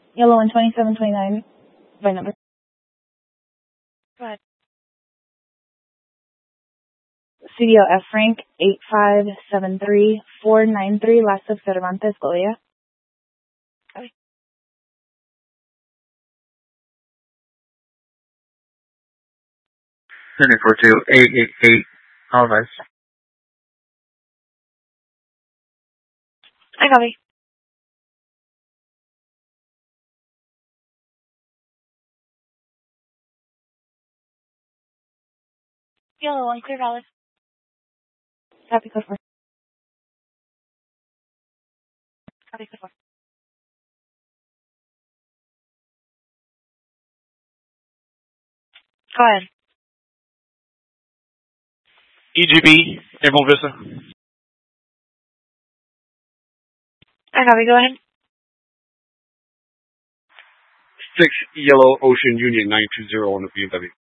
Yellow 12729, by number. Go ahead. Studio F Frank 8573493, last of Cervantes, Goya. Okay. Sending for 2888, Alvarez. I copy. Yellow 1, clear valid. Copy, code 4. Copy, code 4. Go ahead. EGB, Emerald Vista. I copy, go ahead. 6 Yellow Ocean Union 920 on the BMW.